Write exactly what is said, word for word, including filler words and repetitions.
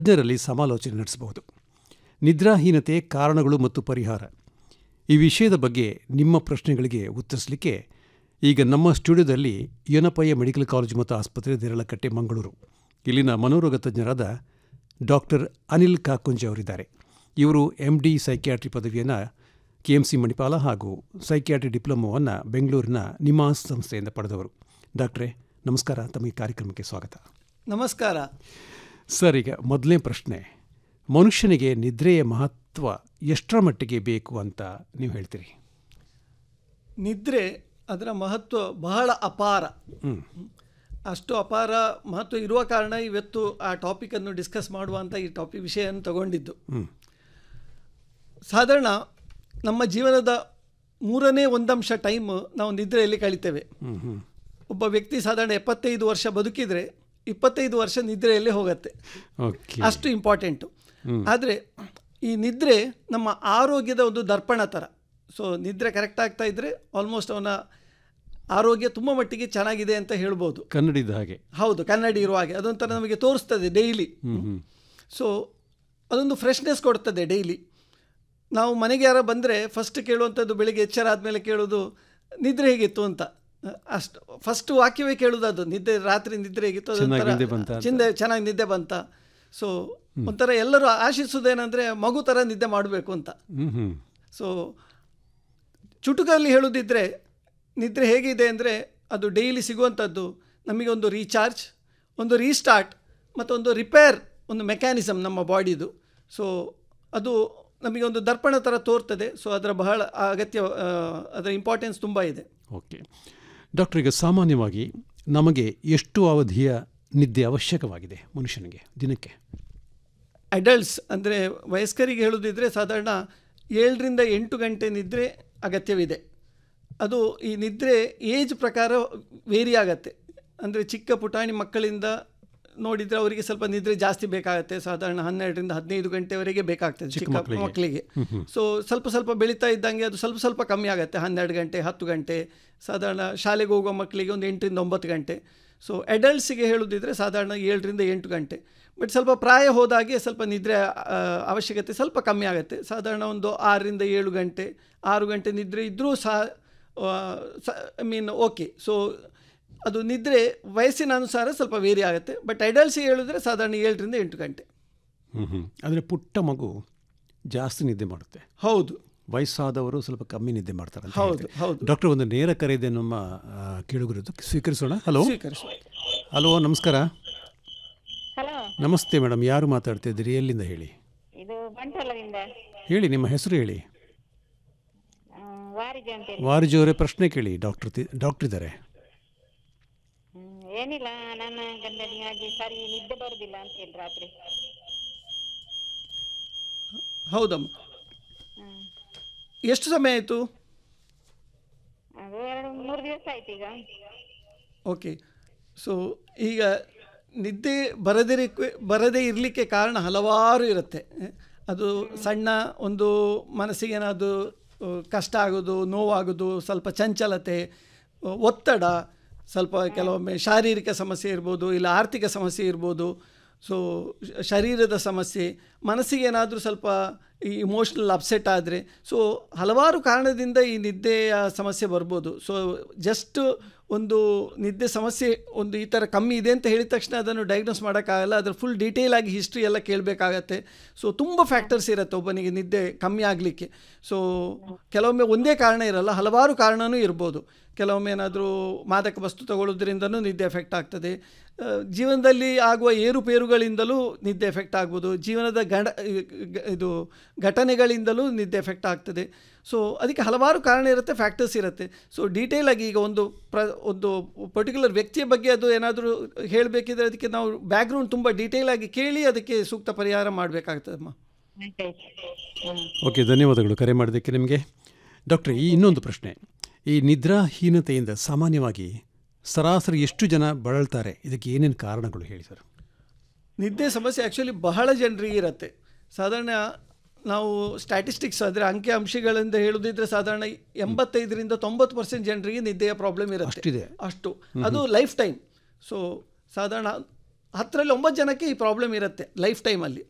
ತಜ್ಞರಲ್ಲಿ ಸಮಾಲೋಚನೆ ನಡೆಸಬಹುದು. ನಿದ್ರಾಹೀನತೆ ಕಾರಣಗಳು ಮತ್ತು ಪರಿಹಾರ ಈ ವಿಷಯದ ಬಗ್ಗೆ ನಿಮ್ಮ ಪ್ರಶ್ನೆಗಳಿಗೆ ಉತ್ತರಿಸಲಿಕ್ಕೆ ಈಗ ನಮ್ಮ ಸ್ಟುಡಿಯೋದಲ್ಲಿ ಯೊನಪಯ್ಯ ಮೆಡಿಕಲ್ ಕಾಲೇಜು ಮತ್ತು ಆಸ್ಪತ್ರೆ ದೇರಳಕಟ್ಟೆ ಮಂಗಳೂರು ಇಲ್ಲಿನ ಮನೋರೋಗ ತಜ್ಞರಾದ ಡಾಕ್ಟರ್ ಅನಿಲ್ ಕಾಕುಂಜೆ ಅವರಿದ್ದಾರೆ. ಇವರು ಎಂ ಡಿ ಸೈಕ್ಯಾಟ್ರಿ ಪದವಿಯನ್ನು ಕೆ ಎಂ ಸಿ ಮಣಿಪಾಲ ಹಾಗೂ ಸೈಕ್ಯಾಟ್ರಿ ಡಿಪ್ಲೊಮೋವನ್ನು ಬೆಂಗಳೂರಿನ ನಿಮಾಸ್ ಸಂಸ್ಥೆಯಿಂದ ಪಡೆದವರು. ಡಾಕ್ಟ್ರೇ ನಮಸ್ಕಾರ, ತಮಗೆ ಕಾರ್ಯಕ್ರಮಕ್ಕೆ ಸ್ವಾಗತ. ನಮಸ್ಕಾರ ಸರ್. ಈಗ ಮೊದಲನೇ ಪ್ರಶ್ನೆ, ಮನುಷ್ಯನಿಗೆ ನಿದ್ರೆಯ ಮಹತ್ವ ಎಷ್ಟರ ಮಟ್ಟಿಗೆ ಬೇಕು ಅಂತ ನೀವು ಹೇಳ್ತೀರಿ? ನಿದ್ರೆ ಅದರ ಮಹತ್ವ ಬಹಳ ಅಪಾರ. ಅಷ್ಟು ಅಪಾರ ಮಹತ್ವ ಇರುವ ಕಾರಣ ಇವತ್ತು ಆ ಟಾಪಿಕನ್ನು ಡಿಸ್ಕಸ್ ಮಾಡುವಂಥ ಈ ಟಾಪಿಕ್ ವಿಷಯವನ್ನು ತಗೊಂಡಿದ್ದು. ಸಾಧಾರಣ ನಮ್ಮ ಜೀವನದ ಮೂರನೇ ಒಂದಂಶ ಟೈಮ್ ನಾವು ನಿದ್ರೆಯಲ್ಲಿ ಕಳಿತೇವೆ. ಒಬ್ಬ ವ್ಯಕ್ತಿ ಸಾಧಾರಣ ಎಪ್ಪತ್ತೈದು ವರ್ಷ ಬದುಕಿದರೆ ಇಪ್ಪತ್ತೈದು ವರ್ಷ ನಿದ್ರೆಯಲ್ಲಿ ಹೋಗುತ್ತೆ. ಅಷ್ಟು ಇಂಪಾರ್ಟೆಂಟು. ಆದರೆ ಈ ನಿದ್ರೆ ನಮ್ಮ ಆರೋಗ್ಯದ ಒಂದು ದರ್ಪಣ ಥರ. ಸೊ ನಿದ್ರೆ ಕರೆಕ್ಟ್ ಆಗ್ತಾ ಇದ್ದರೆ ಆಲ್ಮೋಸ್ಟ್ ಅವನ ಆರೋಗ್ಯ ತುಂಬ ಮಟ್ಟಿಗೆ ಚೆನ್ನಾಗಿದೆ ಅಂತ ಹೇಳ್ಬೋದು. ಕನ್ನಡಿದ ಹಾಗೆ. ಹೌದು, ಕನ್ನಡಿ ಇರುವ ಹಾಗೆ ಅದೊಂಥರ ನಮಗೆ ತೋರಿಸ್ತದೆ ಡೈಲಿ. ಸೊ ಅದೊಂದು ಫ್ರೆಶ್ನೆಸ್ ಕೊಡ್ತದೆ ಡೈಲಿ. ನಾವು ಮನೆಗೆ ಯಾರೋ ಬಂದರೆ ಫಸ್ಟ್ ಕೇಳುವಂಥದ್ದು, ಬೆಳಿಗ್ಗೆ ಎಚ್ಚರ ಆದಮೇಲೆ ಕೇಳೋದು ನಿದ್ರೆ ಹೇಗಿತ್ತು ಅಂತ. ಅಷ್ಟು ಫಸ್ಟ್ ವಾಕ್ಯವೇ ಕೇಳೋದು ಅದು, ನಿದ್ದೆ ರಾತ್ರಿ ನಿದ್ರೆ ಹೇಗಿತ್ತು, ಅದೊಂಥರ ಚಿಂದೆ ಚೆನ್ನಾಗಿ ನಿದ್ದೆ ಬಂತ. ಸೊ ಒಂಥರ ಎಲ್ಲರೂ ಆಶಿಸೋದೇನೆಂದರೆ ಮಗು ಥರ ನಿದ್ದೆ ಮಾಡಬೇಕು ಅಂತ. ಸೊ ಚುಟುಕಲ್ಲಿ ಹೇಳೋದಿದ್ದರೆ ನಿದ್ರೆ ಹೇಗಿದೆ ಅಂದರೆ ಅದು ಡೈಲಿ ಸಿಗುವಂಥದ್ದು ನಮಗೆ ಒಂದು ರೀಚಾರ್ಜ್, ಒಂದು ರೀಸ್ಟಾರ್ಟ್ ಮತ್ತು ಒಂದು ರಿಪೇರ್, ಒಂದು ಮೆಕ್ಯಾನಿಸಮ್ ನಮ್ಮ ಬಾಡಿದು. ಸೊ ಅದು ನಮಗೆ ಒಂದು ದರ್ಪಣ ಥರ ತೋರ್ತದೆ. ಸೊ ಅದರ ಬಹಳ ಅಗತ್ಯ, ಅದರ ಇಂಪಾರ್ಟೆನ್ಸ್ ತುಂಬ ಇದೆ. ಓಕೆ ಡಾಕ್ಟರ್, ಈಗ ಸಾಮಾನ್ಯವಾಗಿ ನಮಗೆ ಎಷ್ಟು ಅವಧಿಯ ನಿದ್ದೆ ಅವಶ್ಯಕವಾಗಿದೆ ಮನುಷ್ಯನಿಗೆ ದಿನಕ್ಕೆ? ಅಡಲ್ಟ್ಸ್ ಅಂದರೆ ವಯಸ್ಕರಿಗೆ ಹೇಳೋದಿದ್ರೆ ಸಾಧಾರಣ ಏಳರಿಂದ ಎಂಟು ಗಂಟೆ ನಿದ್ರೆ ಅಗತ್ಯವಿದೆ. ಅದು ಈ ನಿದ್ರೆ ಏಜ್ ಪ್ರಕಾರ ವೇರಿ ಆಗುತ್ತೆ. ಅಂದರೆ ಚಿಕ್ಕ ಪುಟಾಣಿ ಮಕ್ಕಳಿಂದ ನೋಡಿದರೆ ಅವರಿಗೆ ಸ್ವಲ್ಪ ನಿದ್ರೆ ಜಾಸ್ತಿ ಬೇಕಾಗುತ್ತೆ. ಸಾಧಾರಣ ಹನ್ನೆರಡರಿಂದ ಹದಿನೈದು ಗಂಟೆವರೆಗೆ ಬೇಕಾಗ್ತದೆ ಚಿಕ್ಕ ಮಕ್ಕಳಿಗೆ. ಸೊ ಸ್ವಲ್ಪ ಸ್ವಲ್ಪ ಬೆಳೀತಾ ಇದ್ದಂಗೆ ಅದು ಸ್ವಲ್ಪ ಸ್ವಲ್ಪ ಕಮ್ಮಿ ಆಗುತ್ತೆ. ಹನ್ನೆರಡು ಗಂಟೆ ಹತ್ತು ಗಂಟೆ ಸಾಧಾರಣ ಶಾಲೆಗೆ ಹೋಗುವ ಮಕ್ಕಳಿಗೆ ಒಂದು ಎಂಟರಿಂದ ಒಂಬತ್ತು ಗಂಟೆ. ಸೊ ಅಡಲ್ಟ್ಸಿಗೆ ಹೇಳೋದಿದ್ರೆ ಸಾಧಾರಣ ಏಳರಿಂದ ಎಂಟು ಗಂಟೆ. ಬಟ್ ಸ್ವಲ್ಪ ಪ್ರಾಯ ಹೋದಾಗೆ ಸ್ವಲ್ಪ ನಿದ್ರೆ ಅವಶ್ಯಕತೆ ಸ್ವಲ್ಪ ಕಮ್ಮಿ ಆಗುತ್ತೆ. ಸಾಧಾರಣ ಒಂದು ಆರರಿಂದ ಏಳು ಗಂಟೆ ಆರು ಗಂಟೆ ನಿದ್ರೆ ಇದ್ದರೂ ಸಹ ಐ ಮೀನ್ ಓಕೆ. ಸೊ ಅದು ನಿದ್ರೆ ವಯಸ್ಸಿನ ಅನುಸಾರ ಸ್ವಲ್ಪ ವೇರಿ ಆಗುತ್ತೆ. ಬಟ್ ಅಡಲ್ಟ್ಸಿಗೆ ಹೇಳಿದ್ರೆ ಸಾಧಾರಣ ಏಳರಿಂದ ಎಂಟು ಗಂಟೆ. ಹ್ಞೂ ಅಂದರೆ ಪುಟ್ಟ ಮಗು ಜಾಸ್ತಿ ನಿದ್ದೆ ಮಾಡುತ್ತೆ. ಹೌದು, ವಯಸ್ಸಾದವರು ಸ್ವಲ್ಪ ಕಮ್ಮಿ ನಿದ್ದೆ ಮಾಡ್ತಾರೆ. ಹೌದು ಹೌದು. ಡಾಕ್ಟರ್, ಒಂದು ನೇರ ಕರೆ ಇದೆ ನಮ್ಮ ಕೇಳುಗರದ್ದು, ಸ್ವೀಕರಿಸೋಣ. ಹಲೋ ಹಲೋ ನಮಸ್ಕಾರ. ನಮಸ್ತೆ ಮೇಡಮ್, ಯಾರು ಮಾತಾಡ್ತಿದ್ದೀರಿ, ಎಲ್ಲಿಂದ ಹೇಳಿ? ಹೇಳಿ ನಿಮ್ಮ ಹೆಸರು ಹೇಳಿ. ವಾರಿಜಿ ಅವರೇ, ಪ್ರಶ್ನೆ ಕೇಳಿ. ಡಾಕ್ಟರ್ ಡಾಕ್ಟರ್ ಇದ್ದಾರೆ. ಏನಿಲ್ಲ, ನನ್ನ ಗಂಡನಿಗಾಗಿ ಸರಿ ನಿದ್ದೆ ಬರುದಿಲ್ಲ ಅಂತ ಹೇಳಿ ರಾತ್ರಿ. ಹೌದಮ್ಮ, ಎಷ್ಟು ಸಮಯ ಆಯಿತು? ಅದು ಎರಡು ಮೂರು ದಿವಸ ಆಯ್ತು ಈಗ. ಓಕೆ. ಸೊ ಈಗ ನಿದ್ದೆ ಬರದೇ ಬರದೇ ಇರಲಿಕ್ಕೆ ಕಾರಣ ಹಲವಾರು ಇರುತ್ತೆ. ಅದು ಸಣ್ಣ ಒಂದು ಮನಸ್ಸಿಗೆ ಏನಾದರೂ ಕಷ್ಟ ಆಗೋದು, ನೋವಾಗೋದು, ಸ್ವಲ್ಪ ಚಂಚಲತೆ, ಒತ್ತಡ, ಸ್ವಲ್ಪ ಕೆಲವೊಮ್ಮೆ ಶಾರೀರಿಕ ಸಮಸ್ಯೆ ಇರ್ಬೋದು, ಇಲ್ಲ ಆರ್ಥಿಕ ಸಮಸ್ಯೆ ಇರ್ಬೋದು. ಸೊ ಶರೀರದ ಸಮಸ್ಯೆ, ಮನಸ್ಸಿಗೆ ಏನಾದರೂ ಸ್ವಲ್ಪ ಈ ಇಮೋಷ್ನಲ್ ಅಪ್ಸೆಟ್ ಆದರೆ, ಸೊ ಹಲವಾರು ಕಾರಣದಿಂದ ಈ ನಿದ್ದೆಯ ಸಮಸ್ಯೆ ಬರ್ಬೋದು. ಸೊ ಜಸ್ಟ್ ಒಂದು ನಿದ್ದೆ ಸಮಸ್ಯೆ ಒಂದು ಈ ಥರ ಕಮ್ಮಿ ಇದೆ ಅಂತ ಹೇಳಿದ ತಕ್ಷಣ ಅದನ್ನು ಡಯಾಗ್ನೋಸ್ ಮಾಡೋಕ್ಕಾಗಲ್ಲ. ಅದರ ಫುಲ್ ಡೀಟೇಲ್ ಆಗಿ ಹಿಸ್ಟ್ರಿ ಎಲ್ಲ ಕೇಳಬೇಕಾಗತ್ತೆ. ಸೊ ತುಂಬ ಫ್ಯಾಕ್ಟರ್ಸ್ ಇರುತ್ತೆ ಒಬ್ಬನಿಗೆ ನಿದ್ದೆ ಕಮ್ಮಿ ಆಗಲಿಕ್ಕೆ. ಸೊ ಕೆಲವೊಮ್ಮೆ ಒಂದೇ ಕಾರಣ ಇರಲ್ಲ, ಹಲವಾರು ಕಾರಣವೂ ಇರ್ಬೋದು. ಕೆಲವೊಮ್ಮೆ ಏನಾದರೂ ಮಾದಕ ವಸ್ತು ತಗೊಳ್ಳೋದ್ರಿಂದನೂ ನಿದ್ದೆ ಎಫೆಕ್ಟ್ ಆಗ್ತದೆ. ಜೀವನದಲ್ಲಿ ಆಗುವ ಏರುಪೇರುಗಳಿಂದಲೂ ನಿದ್ದೆ ಎಫೆಕ್ಟ್ ಆಗ್ಬೋದು. ಜೀವನದ ಗಣ ಇದು ಘಟನೆಗಳಿಂದಲೂ ನಿದ್ದೆ ಎಫೆಕ್ಟ್ ಆಗ್ತದೆ. ಸೊ ಅದಕ್ಕೆ ಹಲವಾರು ಕಾರಣ ಇರುತ್ತೆ, ಫ್ಯಾಕ್ಟರ್ಸ್ ಇರುತ್ತೆ. ಸೊ ಡೀಟೇಲಾಗಿ ಈಗ ಒಂದು ಪ್ರ ಒಂದು ಪರ್ಟಿಕ್ಯುಲರ್ ವ್ಯಕ್ತಿಯ ಬಗ್ಗೆ ಅದು ಏನಾದರೂ ಹೇಳಬೇಕಿದ್ರೆ ಅದಕ್ಕೆ ನಾವು ಬ್ಯಾಕ್ಗ್ರೌಂಡ್ ತುಂಬ ಡೀಟೇಲಾಗಿ ಕೇಳಿ ಅದಕ್ಕೆ ಸೂಕ್ತ ಪರಿಹಾರ ಮಾಡಬೇಕಾಗ್ತದಮ್ಮ. ಓಕೆ, ಧನ್ಯವಾದಗಳು ಕರೆ ಮಾಡೋದಕ್ಕೆ ನಿಮಗೆ. ಡಾಕ್ಟ್ರೆ, ಈ ಇನ್ನೊಂದು ಪ್ರಶ್ನೆ, ಈ ನಿದ್ರಾಹೀನತೆಯಿಂದ ಸಾಮಾನ್ಯವಾಗಿ ಸರಾಸರಿ ಎಷ್ಟು ಜನ ಬಳಲ್ತಾರೆ? ಇದಕ್ಕೆ ಏನೇನು ಕಾರಣಗಳು ಹೇಳಿ ಸರ್? ನಿದ್ದೆ ಸಮಸ್ಯೆ ಆ್ಯಕ್ಚುಲಿ ಬಹಳ ಜನರಿಗೆ ಇರುತ್ತೆ. ಸಾಧಾರಣ ನಾವು ಸ್ಟ್ಯಾಟಿಸ್ಟಿಕ್ಸ್ ಅಂದರೆ ಅಂಕಿ ಅಂಶಗಳಿಂದ ಹೇಳೋದಿದ್ರೆ ಸಾಧಾರಣ ಎಂಬತ್ತೈದರಿಂದ ತೊಂಬತ್ತು ಪರ್ಸೆಂಟ್ ಜನರಿಗೆ ನಿದ್ದೆಯ ಪ್ರಾಬ್ಲಮ್ ಇರುತ್ತೆ. ಅಷ್ಟು ಅದು ಲೈಫ್ ಟೈಮ್. ಸೊ ಸಾಧಾರಣ ಹತ್ತರಲ್ಲಿ ಒಂಬತ್ತು ಜನಕ್ಕೆ ಈ ಪ್ರಾಬ್ಲಮ್ ಇರುತ್ತೆ ಲೈಫ್ ಟೈಮಲ್ಲಿ.